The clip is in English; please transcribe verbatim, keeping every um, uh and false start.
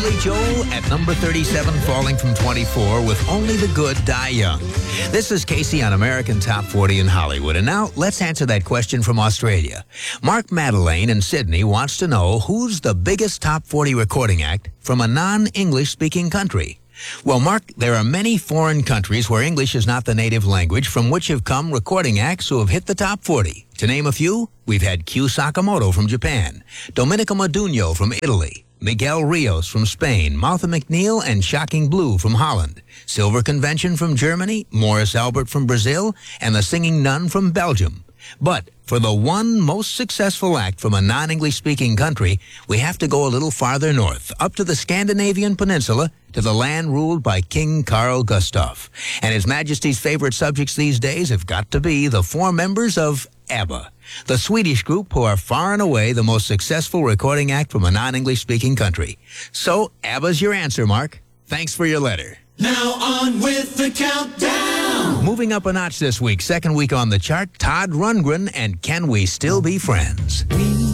Billy Joel at number thirty-seven, falling from twenty-four with Only the Good Die Young. This is Casey on American Top forty in Hollywood. And now let's answer that question from Australia. Mark Madeleine in Sydney wants to know who's the biggest top forty recording act from a non-English speaking country. Well, Mark, there are many foreign countries where English is not the native language from which have come recording acts who have hit the top forty. To name a few, we've had Q Sakamoto from Japan, Domenico Modugno from Italy, Miguel Rios from Spain, Martha McNeil and Shocking Blue from Holland, Silver Convention from Germany, Morris Albert from Brazil, and the Singing Nun from Belgium. But for the one most successful act from a non-English speaking country, we have to go a little farther north, up to the Scandinavian peninsula, to the land ruled by King Carl Gustaf. And His Majesty's favorite subjects these days have got to be the four members of ABBA, the Swedish group who are far and away the most successful recording act from a non-English speaking country. So ABBA's your answer, Mark. Thanks for your letter. Now on with the countdown. Moving up a notch this week, second week on the chart, Todd Rundgren and Can We Still Be Friends? We